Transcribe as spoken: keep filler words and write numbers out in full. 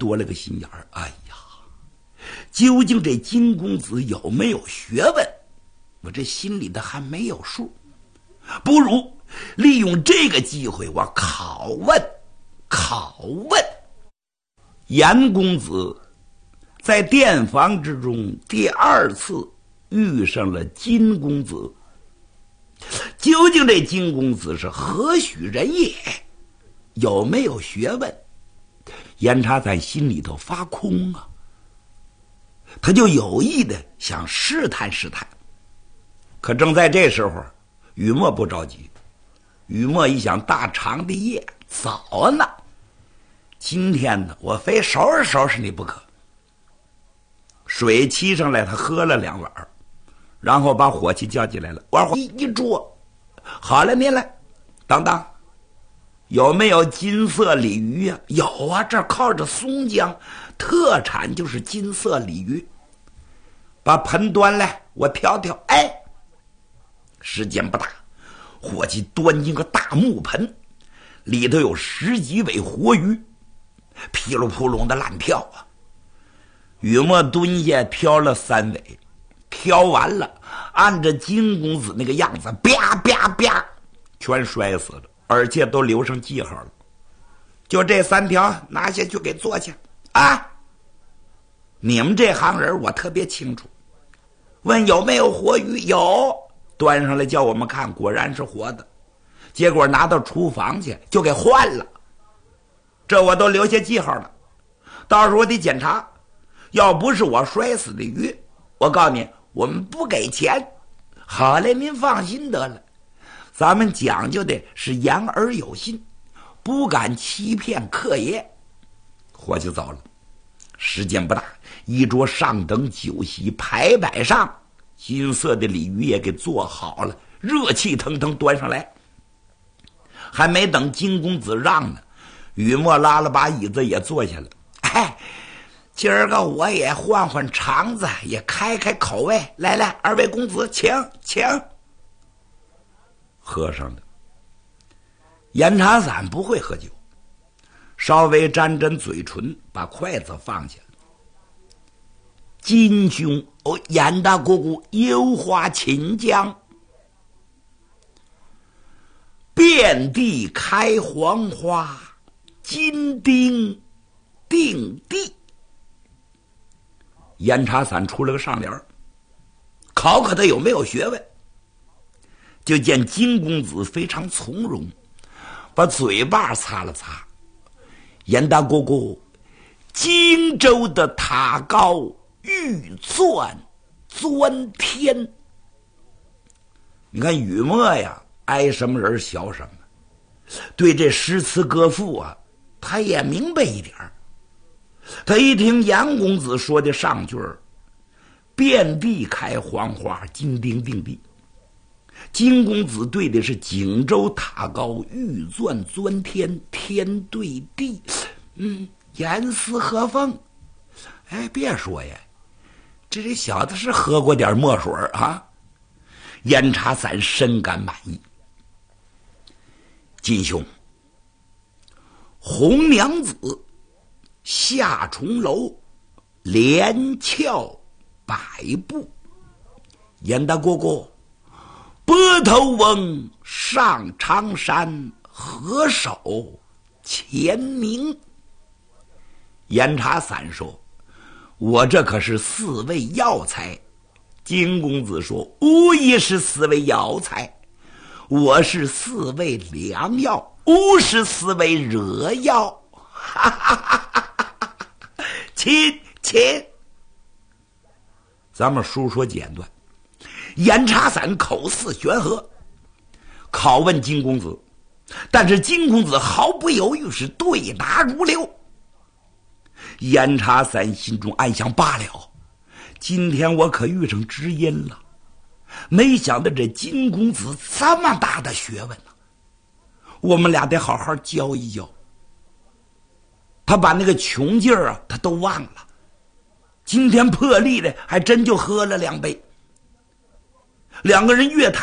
多了个心眼儿。哎呀，究竟这金公子有没有学问，我这心里的还没有数，不如利用这个机会，我拷问拷问严公子。在殿房之中第二次遇上了金公子，究竟这金公子是何许人也，有没有学问？严查在心里头发空啊，他就有意的想试探试探。可正在这时候，雨墨不着急。雨墨一想，大长的夜早呢，今天呢我非收拾收拾你不可。水沏上来，他喝了两碗，然后把伙计叫进来了。玩一一桌，好了，您来，等等，有没有金色鲤鱼呀、啊？有啊，这靠着松江，特产就是金色鲤鱼。把盆端来，我挑挑。哎，时间不大，伙计端进个大木盆，里头有十几尾活鱼，噼里扑隆的乱跳啊。雨墨蹲下挑了三尾，挑完了，按着金公子那个样子，啪啪啪，全摔死了，而且都留上记号了。就这三条，拿下去给做去啊！你们这行人我特别清楚。问有没有活鱼？有，端上来叫我们看，果然是活的。结果拿到厨房去就给换了，这我都留下记号了，到时候我得检查。要不是我摔死的鱼，我告诉你，我们不给钱。好嘞，您放心得了，咱们讲究的是言而有信，不敢欺骗客爷。伙计走了，时间不大，一桌上等酒席，牌摆上金色的鲤鱼也给做好了，热气腾腾端上来。还没等金公子让呢，雨墨拉了把椅子也坐下了。哎，今儿个我也换换肠子，也开开口味。来来，二位公子，请请。喝上了。严查散不会喝酒，稍微沾沾嘴唇，把筷子放下了。金兄，哦，严大姑姑有话请讲。遍地开黄花，金钉定地。严查散出了个上联，考考他有没有学问。就见金公子非常从容，把嘴巴擦了擦。严大姑姑，荆州的塔高欲钻钻天。你看雨墨呀，挨什么人小什么，对这诗词歌赋啊，他也明白一点。他一听严公子说的上句儿，遍地开黄花，金钉定地。金公子对的是荆州塔高，欲钻钻天，天对地。嗯，严丝合缝。哎，别说呀，这这小子是喝过点墨水啊。严查散深感满意。金兄，红娘子下重楼，连翘百步。严大姑姑，波头翁上长山，合手签名。严查散说，我这可是四味药材。金公子说，无疑是四味药材，我是四味良药，吾是四味惹药。哈哈哈哈哈！亲亲，咱们书说简短。严查散口似悬河，拷问金公子，但是金公子毫不犹豫，是对答如流。严查散心中暗想，罢了，今天我可遇上知音了。没想到这金公子这么大的学问呢、啊，我们俩得好好教一教。他把那个穷劲儿啊，他都忘了。今天破例的，还真就喝了两杯。两个人越谈